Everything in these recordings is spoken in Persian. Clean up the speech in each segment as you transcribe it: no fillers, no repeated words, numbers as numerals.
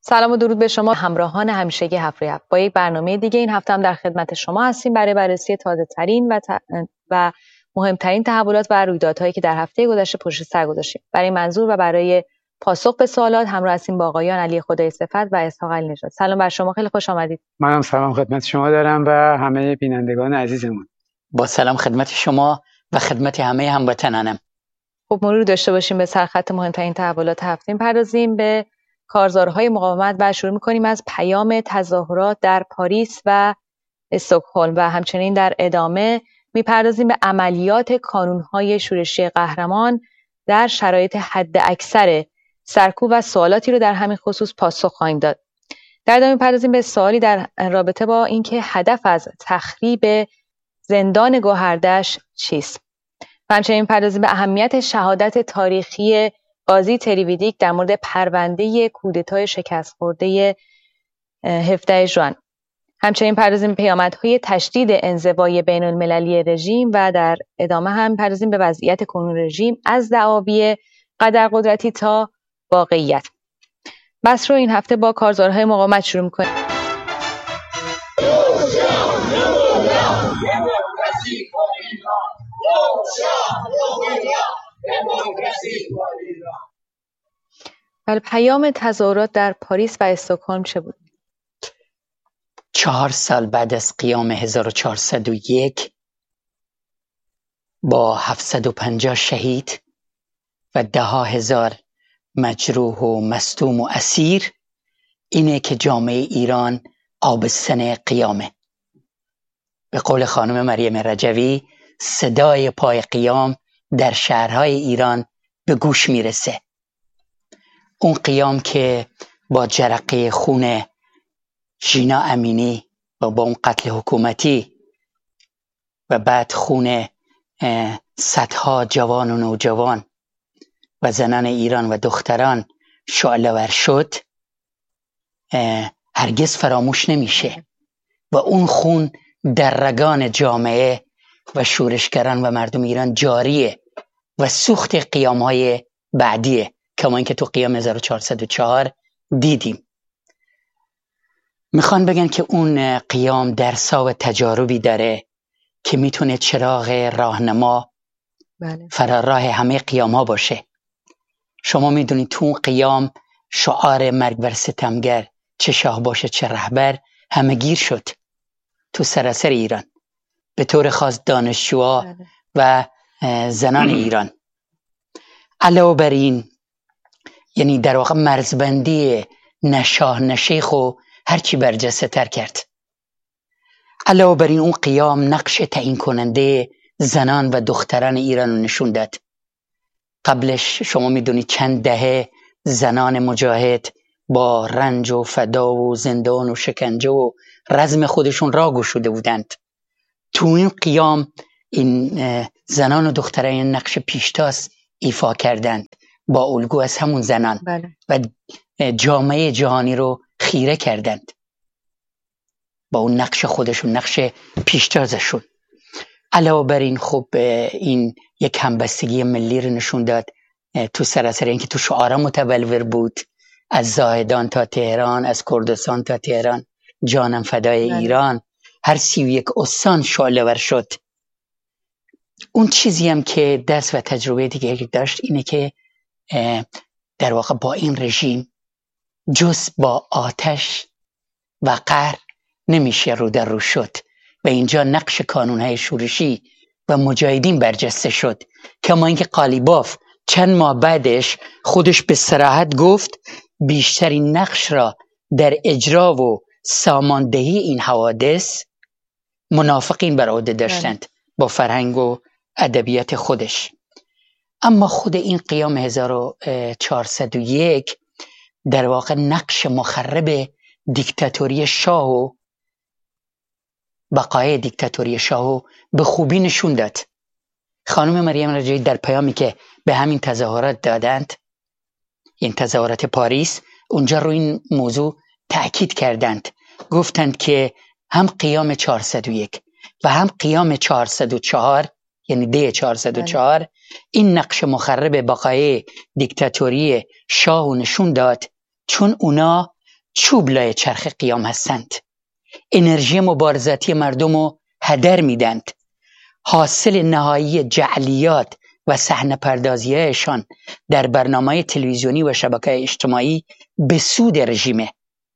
سلام و درود به شما همراهان همیشگی هفت روی هفت. با یک برنامه دیگه این هفته هم در خدمت شما هستیم برای بررسی تازه ترین و مهمترین تحولات و رویدادهایی که در هفته گذشته پشت سر گذاشتیم. برای منظور و برای پاسخ به سوالات همراه هستیم با آقایان علی خدای صفت و اسحاق علی نژاد. سلام بر شما، خیلی خوش آمدید. منم سلام خدمت شما دارم و همه بینندگان عزیزمون. با سلام خدمت شما و خدمت همه هموطنانم. خب مرور داشته باشیم به سرخط مهمترین تحولات هفته. پردازیم به کارزارهای مقاومت و شروع می‌کنیم از پیام تظاهرات در پاریس و استکهلم و همچنین در ادامه می‌پردازیم به عملیات کانون‌های شورشی قهرمان در شرایط حد اکثر سرکوب و سوالاتی رو در همین خصوص پاسخ خواهیم داد. در ادامه می‌پردازیم به سوالی در رابطه با اینکه هدف از تخریب زندان گوهردش چیست. و همچنین می‌پردازیم به اهمیت شهادت تاریخی قاضی تریویدیک در مورد پرونده کودتای شکست خورده 17 ژوئن. همچنین پردازیم پیامدهای تشدید انزوای بین المللی رژیم و در ادامه هم پردازیم به وضعیت کنون رژیم از دعاوی قدرقدرتی تا واقعیت. بس رو این هفته با کارزارهای مقاومت شروع می‌کنیم. ولی پیام تظاهرات در پاریس و استکهلم چه بود؟ 4 سال بعد از قیام 1401 با 750 شهید و 10,000 مجروح و مصدوم و اسیر، اینه که جامعه ایران آبستن قیامه. به قول خانم مریم رجوی، صدای پای قیام در شهرهای ایران به گوش میرسه. اون قیام که با جرقه خون ژینا امینی و با اون قتل حکومتی و بعد خون صدها جوان و نوجوان و زنان ایران و دختران شعله‌ور شد، هرگز فراموش نمیشه و اون خون در رگان جامعه و شورشگران و مردم ایران جاریه و سوخت قیام‌های بعدیه، کما اینکه تو قیام 1404 دیدیم. میخوان بگن که اون قیام درس‌ها و تجاربی داره که میتونه چراغ راهنما فراراه همه قیام‌ها باشه. شما میدونید تو اون قیام شعار مرگ بر ستمگر، چه شاه باشه چه رهبر، همه گیر شد تو سراسر ایران، به طور خاص دانشجوها و زنان ایران. علاوه بر این، یعنی در واقع مرزبندی نه شاه نه شیخ و هرچی برجسته تر کرد. علاوه بر این، اون قیام نقش تعیین کننده زنان و دختران ایران رو نشون داد. قبلش شما میدونید چند دهه زنان مجاهد با رنج و فدا و زندان و شکنجه و رزم خودشون را گشوده بودند. تو این قیام این زنان و دختران نقش پیشتاز ایفا کردند با الگو از همون زنان و جامعه جهانی رو خیره کردند با اون نقش خودشون، نقش پیشتازشون. علاوه بر این، خب این یک همبستگی ملی رو نشون داد تو سراسر این که تو شعارا متبلور بود، از زاهدان تا تهران، از کردستان تا تهران، جانم فدای ایران، هر 31 استان شعله‌ور شد. اون چیزی هم که درس و تجربه دیگه داشت اینه که در واقع با این رژیم جز با آتش و قهر نمیشه رو در رو شد و اینجا نقش کانونهای شورشی و مجاهدین برجسته شد. کما اینکه قالیباف چند ماه بعدش خودش به صراحت گفت بیشترین نقش را در اجرا و ساماندهی این حوادث منافقین بر عهده داشتند با فرهنگ و ادبیات خودش. اما خود این قیام 1401 در واقع نقش مخرب دیکتاتوری شاه و بقای دیکتاتوری شاه به خوبی نشون داد. خانم مریم رجوی در پیامی که به همین تظاهرات دادند، این تظاهرات پاریس، اونجا رو این موضوع تأکید کردند. گفتند که هم قیام 401 و هم قیام 404، یعنی دی 404، این نقش مخرب بقای دیکتاتوری شاه نشون داد، چون اونا چوب لای چرخ قیام هستند. انرژی مبارزاتی مردم رو هدر میدند. حاصل نهایی جعلیات و صحنه پردازی‌هایشان در برنامه تلویزیونی و شبکه اجتماعی به سود رژیمه.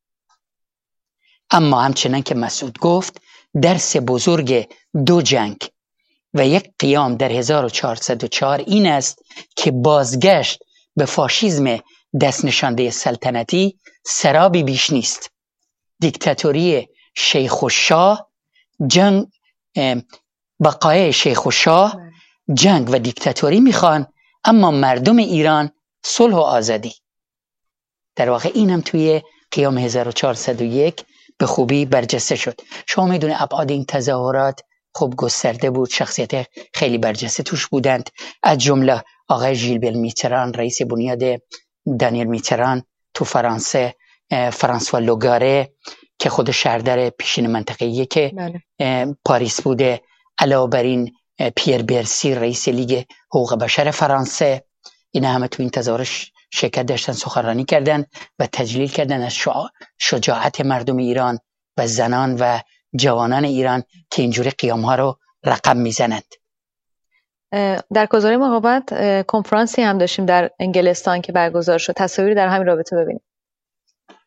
اما همچنان که مسعود گفت، درس بزرگ دو جنگ و یک قیام در 1404 این است که بازگشت به فاشیسم دست نشانده سلطنتی سرابی بیش نیست. دیکتاتوری شیخ و شاه، جنگ، بقای شیخ و شاه جنگ و دیکتاتوری میخوان، اما مردم ایران صلح و آزادی. در واقع این هم توی قیام 1401 به خوبی برجسته شد. شما میدونه ابعاد این تظاهرات خوب گسترده بود، شخصیت خیلی برجسته توش بودند، از جمله آقای ژیلبر میتران، رئیس بنیاد دانیل میتران تو فرانسه، فرانسوا لوگاره که خود شهردار پیشین منطقه‌ای که پاریس بوده، علاوه بر این پیر برسی رئیس لیگ حقوق بشر فرانسه، اینا همه تو این تظاهرات شرکت داشتن، سخنرانی کردن و تجلیل کردن از شجاعت مردم ایران و زنان و جوانان ایران که اینجوری قیام ها رو رقم میزنند. در گزارش مقاومت کنفرانسی هم داشتیم در انگلستان که برگزار شد، تصاویری در همین رابطه ببینیم.